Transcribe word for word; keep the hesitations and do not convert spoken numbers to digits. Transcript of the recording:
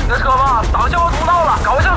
那车吧挡下我通道了，搞一下